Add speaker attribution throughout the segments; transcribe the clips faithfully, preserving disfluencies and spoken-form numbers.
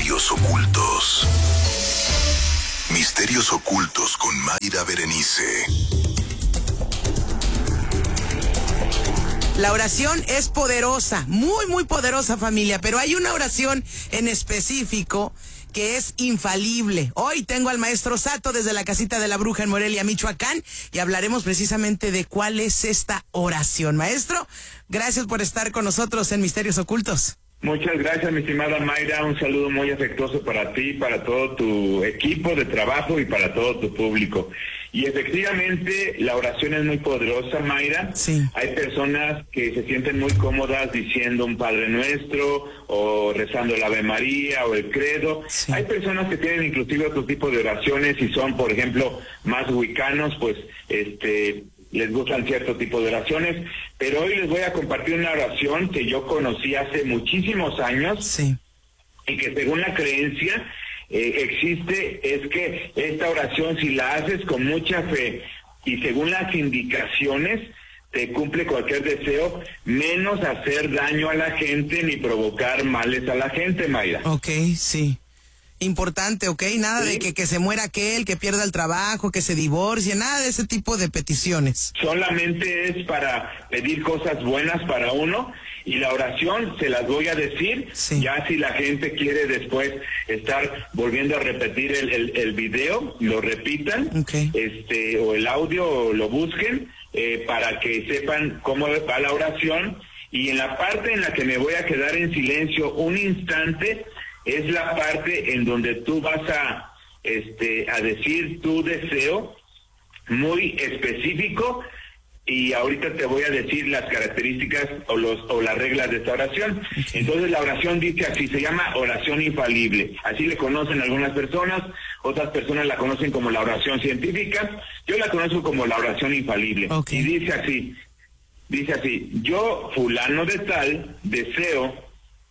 Speaker 1: Misterios ocultos. Misterios ocultos con Mayra Berenice.
Speaker 2: La oración es poderosa, muy, muy poderosa, familia, pero hay una oración en específico que es infalible. Hoy tengo al maestro Sato desde la casita de la bruja en Morelia, Michoacán, y hablaremos precisamente de cuál es esta oración. Maestro, gracias por estar con nosotros en Misterios Ocultos.
Speaker 3: Muchas gracias, mi estimada Mayra. Un saludo muy afectuoso para ti, para todo tu equipo de trabajo y para todo tu público. Y efectivamente, la oración es muy poderosa, Mayra.
Speaker 2: Sí.
Speaker 3: Hay personas que se sienten muy cómodas diciendo un Padre Nuestro o rezando el Ave María o el Credo.
Speaker 2: Sí.
Speaker 3: Hay personas que tienen inclusive otro tipo de oraciones y son, por ejemplo, más wiccanos, pues, este... les gustan cierto tipo de oraciones, pero hoy les voy a compartir una oración que yo conocí hace muchísimos años.
Speaker 2: Sí.
Speaker 3: Y que según la creencia eh, existe, es que esta oración, si la haces con mucha fe y según las indicaciones, te cumple cualquier deseo, menos hacer daño a la gente ni provocar males a la gente, Mayra.
Speaker 2: Ok, sí. Importante, ¿ok? Nada
Speaker 3: ¿Sí?
Speaker 2: de que, que se muera aquel, que pierda el trabajo, que se divorcie, nada de ese tipo de peticiones.
Speaker 3: Solamente es para pedir cosas buenas para uno, y la oración se las voy a decir,
Speaker 2: sí.
Speaker 3: Ya si la gente quiere después estar volviendo a repetir el, el, el video, lo repitan,
Speaker 2: okay.
Speaker 3: este o el audio, o lo busquen, eh, para que sepan cómo va la oración, y en la parte en la que me voy a quedar en silencio un instante, es la parte en donde tú vas a este a decir tu deseo muy específico, y ahorita te voy a decir las características o los o las reglas de esta oración. Okay. Entonces la oración dice así, se llama oración infalible. Así le conocen algunas personas, otras personas la conocen como la oración científica. Yo la conozco como la oración infalible. Okay. Y dice así, dice así, yo fulano de tal deseo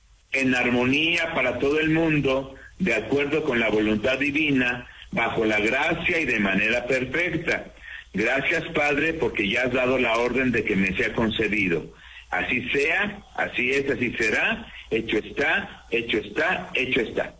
Speaker 3: en armonía para todo el mundo, de acuerdo con la voluntad divina, bajo la gracia y de manera perfecta. Gracias, Padre, porque ya has dado la orden de que me sea concedido. Así sea, así es, así será, hecho está, hecho está, hecho está.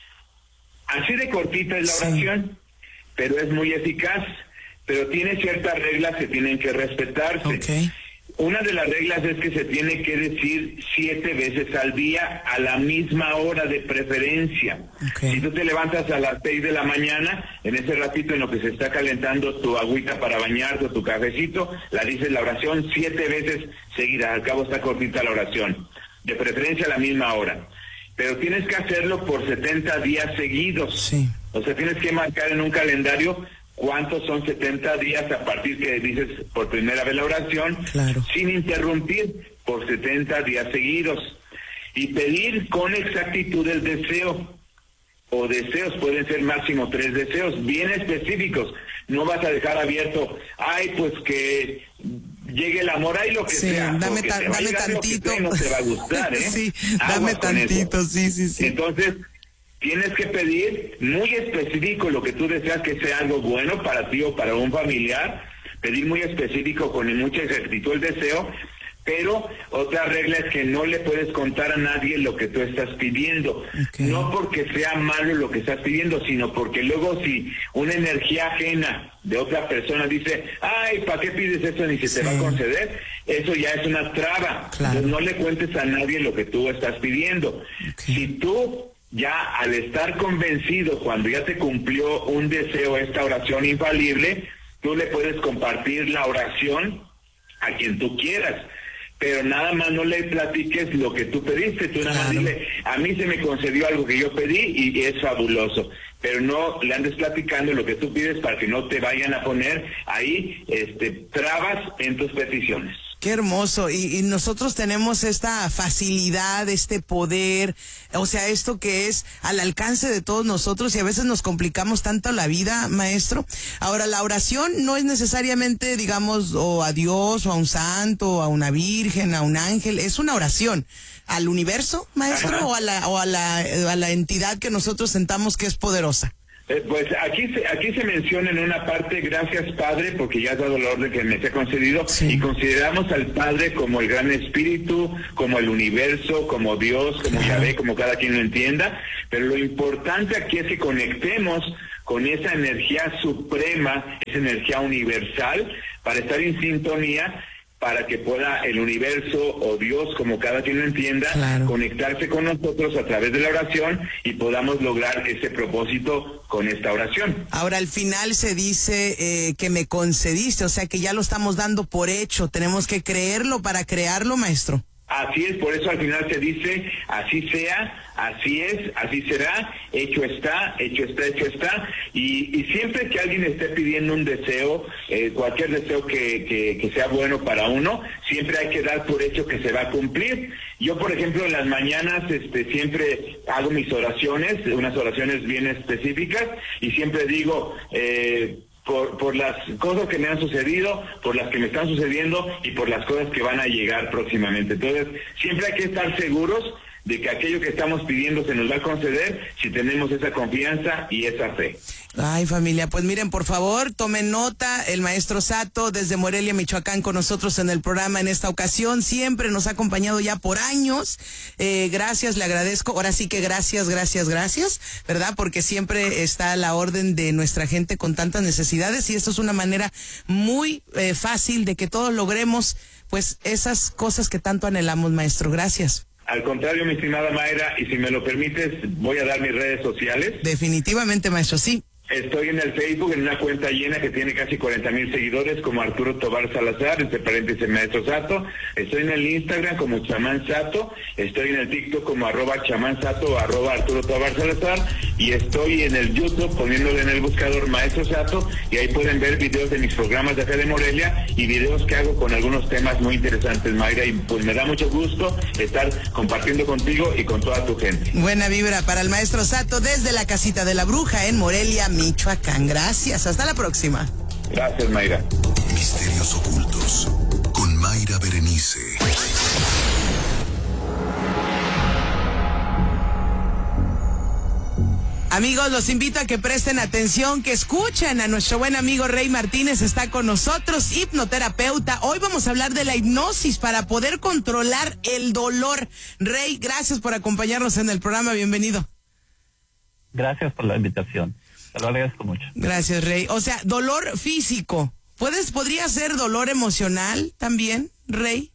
Speaker 3: Así de cortita es la oración, pero es muy eficaz, pero tiene ciertas reglas que tienen que respetarse.
Speaker 2: Okay.
Speaker 3: Una de las reglas es que se tiene que decir siete veces al día a la misma hora de preferencia. Okay. Si tú te levantas a las seis de la mañana, en ese ratito en lo que se está calentando tu agüita para bañarte o tu cafecito, la dices la oración siete veces seguidas. Al cabo está cortita la oración. De preferencia a la misma hora. Pero tienes que hacerlo por setenta días seguidos.
Speaker 2: Sí.
Speaker 3: O sea, tienes que marcar en un calendario cuántos son setenta días a partir que dices por primera vez la oración,
Speaker 2: claro,
Speaker 3: sin interrumpir, por setenta días seguidos. Y pedir con exactitud el deseo, o deseos, pueden ser máximo tres deseos, bien específicos. No vas a dejar abierto, ay, pues que llegue el amor, ay, lo que
Speaker 2: sí,
Speaker 3: sea.
Speaker 2: Dame, ta
Speaker 3: te va
Speaker 2: dame
Speaker 3: a
Speaker 2: tantito.
Speaker 3: Sea, no te va a gustar, ¿eh?
Speaker 2: Sí,
Speaker 3: Aguas
Speaker 2: dame tantito, sí, sí, sí.
Speaker 3: Entonces, tienes que pedir muy específico lo que tú deseas que sea algo bueno para ti o para un familiar, pedir muy específico con mucha exactitud el deseo, pero otra regla es que no le puedes contar a nadie lo que tú estás pidiendo, okay. No porque sea malo lo que estás pidiendo, sino porque luego si una energía ajena de otra persona dice, ay, ¿para qué pides eso ni se sí. te va a conceder? Eso ya es una traba,
Speaker 2: claro.
Speaker 3: Entonces no le cuentes a nadie lo que tú estás pidiendo. Okay. Si tú ya al estar convencido, cuando ya te cumplió un deseo, esta oración infalible, tú le puedes compartir la oración a quien tú quieras, pero nada más no le platiques lo que tú pediste, tú nada más dile, a mí se me concedió algo que yo pedí y es fabuloso, pero no le andes platicando lo que tú pides para que no te vayan a poner ahí este trabas en tus peticiones.
Speaker 2: Qué hermoso, y, y nosotros tenemos esta facilidad, este poder, o sea, esto que es al alcance de todos nosotros, y a veces nos complicamos tanto la vida, maestro. Ahora, la oración no es necesariamente, digamos, o a Dios, o a un santo, o a una virgen, a un ángel, es una oración al universo, maestro, o a la, o a la, a la entidad que nosotros sentamos que es poderosa.
Speaker 3: Eh, pues aquí se, aquí se menciona en una parte, gracias Padre, porque ya has dado la orden que me sea concedido, sí. Y consideramos al Padre como el gran espíritu, como el universo, como Dios, como Yahvé, como cada quien lo entienda, pero lo importante aquí es que conectemos con esa energía suprema, esa energía universal, para estar en sintonía, para que pueda el universo o Dios, como cada quien lo entienda, claro, conectarse con nosotros a través de la oración y podamos lograr ese propósito con esta oración.
Speaker 2: Ahora, al final se dice eh, que me concediste, o sea que ya lo estamos dando por hecho, tenemos que creerlo para crearlo, maestro.
Speaker 3: Así es, por eso al final se dice, así sea, así es, así será, hecho está, hecho está, hecho está, y, y siempre que alguien esté pidiendo un deseo, eh, cualquier deseo que, que, que sea bueno para uno, siempre hay que dar por hecho que se va a cumplir. Yo, por ejemplo, en las mañanas este, siempre hago mis oraciones, unas oraciones bien específicas, y siempre digo, eh, Por, por las cosas que me han sucedido, por las que me están sucediendo y por las cosas que van a llegar próximamente. Entonces, siempre hay que estar seguros de que aquello que estamos pidiendo se nos va a conceder si tenemos esa confianza y esa fe.
Speaker 2: Ay, familia, pues miren, por favor, tomen nota, el maestro Sato desde Morelia, Michoacán, con nosotros en el programa en esta ocasión, siempre nos ha acompañado ya por años, eh, gracias, le agradezco, ahora sí que gracias, gracias, gracias, ¿verdad? Porque siempre está a la orden de nuestra gente con tantas necesidades y esto es una manera muy eh, fácil de que todos logremos, pues, esas cosas que tanto anhelamos, maestro, gracias.
Speaker 3: Al contrario, mi estimada Mayra, y si me lo permites, voy a dar mis redes sociales.
Speaker 2: Definitivamente, maestro, sí.
Speaker 3: Estoy en el Facebook en una cuenta llena que tiene casi cuarenta mil seguidores como Arturo Tobar Salazar, entre paréntesis Maestro Sato. Estoy en el Instagram como Chamán Sato. Estoy en el TikTok como arroba Chamán Sato o arroba Arturo Tobar Salazar. Y estoy en el YouTube poniéndole en el buscador Maestro Sato y ahí pueden ver videos de mis programas de acá de Morelia y videos que hago con algunos temas muy interesantes, Mayra. Y pues me da mucho gusto estar compartiendo contigo y con toda tu gente.
Speaker 2: Buena vibra para el Maestro Sato desde la Casita de la Bruja en Morelia, Michoacán. Gracias, hasta la próxima.
Speaker 3: Gracias, Mayra.
Speaker 1: Misterios ocultos con Mayra Berenice.
Speaker 2: Amigos, los invito a que presten atención, que escuchen a nuestro buen amigo Rey Martínez, está con nosotros, hipnoterapeuta. Hoy vamos a hablar de la hipnosis para poder controlar el dolor. Rey, gracias por acompañarnos en el programa, bienvenido.
Speaker 4: Gracias por la invitación, te lo agradezco mucho.
Speaker 2: Gracias, Rey. O sea, dolor físico, ¿puedes, podría ser dolor emocional también, Rey?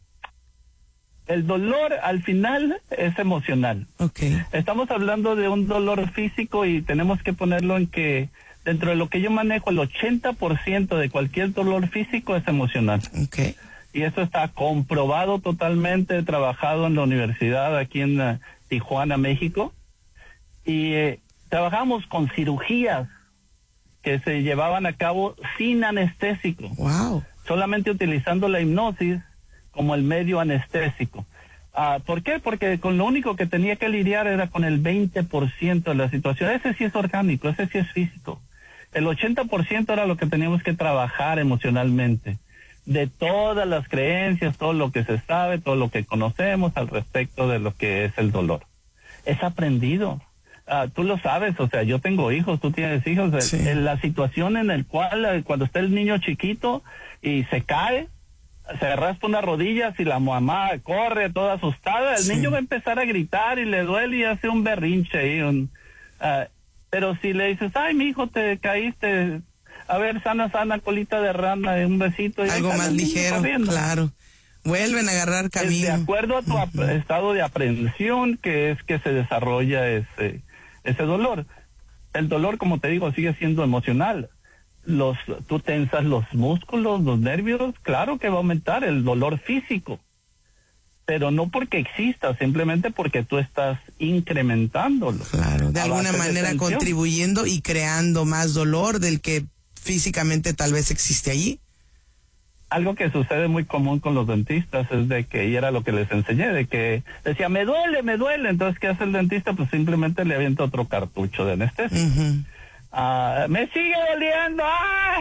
Speaker 4: El dolor al final es emocional.
Speaker 2: Okay.
Speaker 4: Estamos hablando de un dolor físico y tenemos que ponerlo en que dentro de lo que yo manejo, el ochenta por ciento de cualquier dolor físico es emocional.
Speaker 2: Okay.
Speaker 4: Y eso está comprobado totalmente, he trabajado en la universidad aquí en uh, Tijuana, México, y eh, trabajamos con cirugías que se llevaban a cabo sin anestésico.
Speaker 2: Wow. Solamente
Speaker 4: utilizando la hipnosis como el medio anestésico. Uh, ¿Por qué? Porque con lo único que tenía que lidiar era con el veinte por ciento de la situación. Ese sí es orgánico, ese sí es físico. El ochenta por ciento era lo que teníamos que trabajar emocionalmente. De todas las creencias, todo lo que se sabe, todo lo que conocemos al respecto de lo que es el dolor. Es aprendido. Uh, tú lo sabes, o sea, yo tengo hijos, tú tienes hijos. Sí. En la situación en el cual, cuando está el niño chiquito y se cae, se raspa una rodilla, si la mamá corre toda asustada, el sí. niño va a empezar a gritar y le duele y hace un berrinche ahí. Un, uh, pero si le dices, ay, mi hijo, te caíste, a ver, sana, sana, colita de rana, un besito. Y
Speaker 2: algo más ligero, corriendo. Claro. Vuelven a agarrar camino.
Speaker 4: Es de acuerdo a tu uh-huh. estado de aprensión, que es que se desarrolla ese, ese dolor. El dolor, como te digo, sigue siendo emocional. Los, tú tensas los músculos, los nervios, claro que va a aumentar el dolor físico, pero no porque exista, simplemente porque tú estás incrementándolo.
Speaker 2: Claro, de alguna manera de contribuyendo y creando más dolor del que físicamente tal vez existe allí.
Speaker 4: Algo que sucede muy común con los dentistas es de que, y era lo que les enseñé, de que decía, me duele, me duele, entonces ¿qué hace el dentista? Pues simplemente le avienta otro cartucho de anestesia. Uh-huh. Uh, me sigue doliendo. ¡Ah!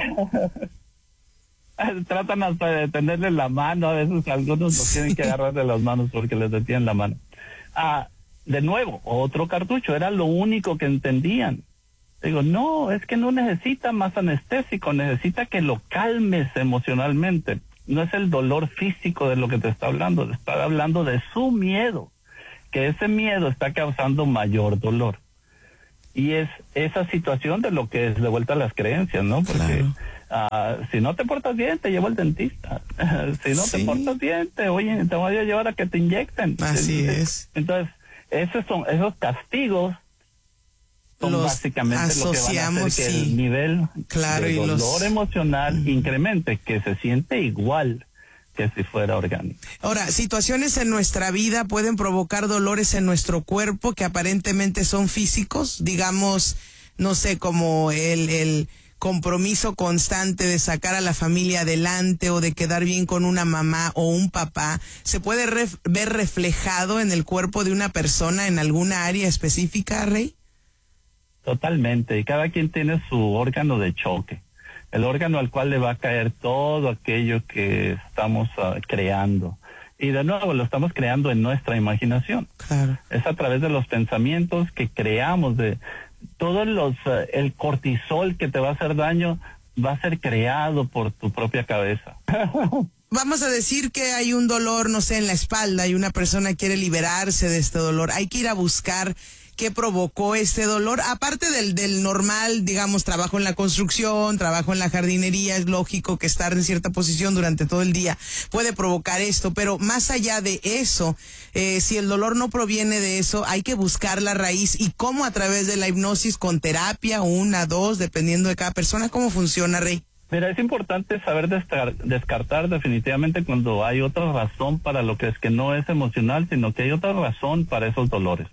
Speaker 4: Tratan hasta de tenerle la mano, a veces algunos nos tienen que agarrar de las manos porque les detienen la mano. Uh, de nuevo, otro cartucho, era lo único que entendían. Digo, no, es que no necesita más anestésico, necesita que lo calmes emocionalmente. No es el dolor físico de lo que te está hablando, te está hablando de su miedo, que ese miedo está causando mayor dolor. Y es esa situación de lo que es de vuelta a las creencias, ¿no? Porque claro. uh, si no te portas bien, te llevo al dentista. si no sí. te portas bien, te, oye, te voy a llevar a que te inyecten.
Speaker 2: Así Entonces, es.
Speaker 4: Entonces, esos son esos castigos son
Speaker 2: los
Speaker 4: básicamente lo que van a hacer que
Speaker 2: sí.
Speaker 4: el nivel
Speaker 2: claro,
Speaker 4: de
Speaker 2: y
Speaker 4: dolor
Speaker 2: los...
Speaker 4: emocional mm. incremente, que se siente igual que si fuera orgánico.
Speaker 2: Ahora, situaciones en nuestra vida pueden provocar dolores en nuestro cuerpo que aparentemente son físicos, digamos, no sé, como el, el compromiso constante de sacar a la familia adelante o de quedar bien con una mamá o un papá, ¿se puede ref- ver reflejado en el cuerpo de una persona en alguna área específica, Rey?
Speaker 4: Totalmente, y cada quien tiene su órgano de choque. El órgano al cual le va a caer todo aquello que estamos uh, creando. Y de nuevo, lo estamos creando en nuestra imaginación.
Speaker 2: Claro.
Speaker 4: Es a través de los pensamientos que creamos, de todos los, uh, el cortisol que te va a hacer daño, va a ser creado por tu propia cabeza.
Speaker 2: Vamos a decir que hay un dolor, no sé, en la espalda y una persona quiere liberarse de este dolor. Hay que ir a buscar qué provocó este dolor, aparte del, del normal, digamos, trabajo en la construcción, trabajo en la jardinería, es lógico que estar en cierta posición durante todo el día puede provocar esto, pero más allá de eso, eh, si el dolor no proviene de eso, hay que buscar la raíz y cómo a través de la hipnosis con terapia, una, dos, dependiendo de cada persona, ¿cómo funciona, Rey?
Speaker 4: Mira, es importante saber descar- descartar definitivamente cuando hay otra razón para lo que es que no es emocional, sino que hay otra razón para esos dolores.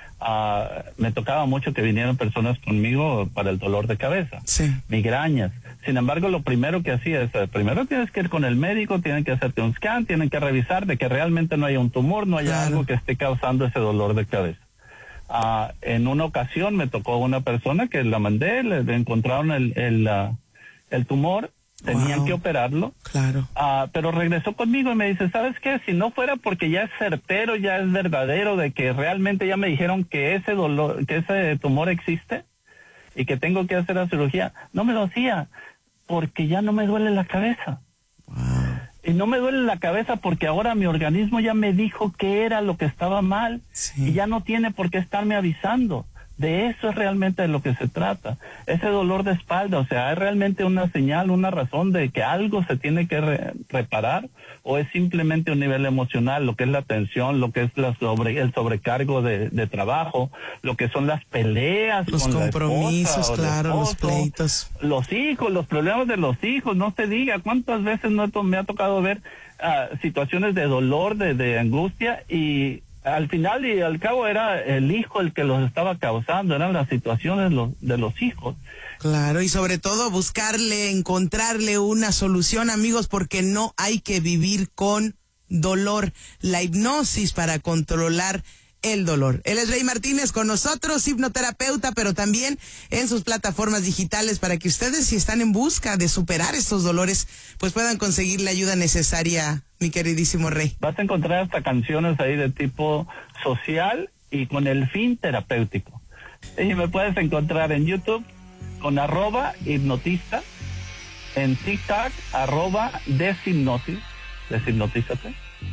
Speaker 4: Uh, me tocaba mucho que vinieran personas conmigo para el dolor de cabeza,
Speaker 2: sí.
Speaker 4: migrañas. Sin embargo, lo primero que hacía es, primero tienes que ir con el médico, tienen que hacerte un scan, tienen que revisar de que realmente no haya un tumor, no haya claro. algo que esté causando ese dolor de cabeza. Uh, en una ocasión me tocó una persona que la mandé, le, le encontraron el, el, uh, el tumor, tenían wow. que operarlo,
Speaker 2: claro.
Speaker 4: uh, pero regresó conmigo y me dice, ¿sabes qué? Si no fuera porque ya es certero, ya es verdadero, de que realmente ya me dijeron que ese dolor, que ese tumor existe y que tengo que hacer la cirugía, no me lo hacía porque ya no me duele la cabeza.
Speaker 2: Wow.
Speaker 4: Y no me duele la cabeza porque ahora mi organismo ya me dijo qué era lo que estaba mal
Speaker 2: sí.
Speaker 4: y ya no tiene por qué estarme avisando. De eso es realmente de lo que se trata. Ese dolor de espalda, o sea, ¿es realmente una señal, una razón de que algo se tiene que re- reparar? ¿O es simplemente un nivel emocional, lo que es la tensión, lo que es la sobre, el sobrecargo de, de trabajo, lo que son las peleas
Speaker 2: los
Speaker 4: con
Speaker 2: compromisos,
Speaker 4: la esposa,
Speaker 2: claro,
Speaker 4: el
Speaker 2: los
Speaker 4: esposo,
Speaker 2: pleitos,
Speaker 4: los hijos, los problemas de los hijos, no se diga cuántas veces no to- me ha tocado ver uh, situaciones de dolor, de, de angustia, y al final y al cabo era el hijo el que los estaba causando, eran las situaciones los, de los hijos.
Speaker 2: Claro, y sobre todo buscarle, encontrarle una solución, amigos, porque no hay que vivir con dolor. La hipnosis para controlar el dolor. Él es Rey Martínez con nosotros, hipnoterapeuta, pero también en sus plataformas digitales para que ustedes, si están en busca de superar estos dolores, pues puedan conseguir la ayuda necesaria, mi queridísimo Rey.
Speaker 4: Vas a encontrar hasta canciones ahí de tipo social y con el fin terapéutico. Y me puedes encontrar en YouTube con arroba hipnotista, en TikTok arroba deshipnosis, deshipnotízate,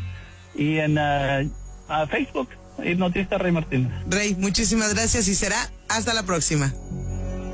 Speaker 4: y en uh, uh, Facebook, Hipnotista Rey Martínez.
Speaker 2: Rey, muchísimas gracias y será hasta la próxima.